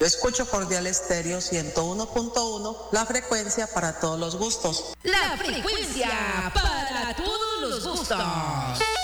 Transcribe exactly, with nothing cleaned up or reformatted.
Yo escucho Cordial Estéreo ciento uno punto uno, la frecuencia para todos los gustos. La frecuencia para todos los gustos.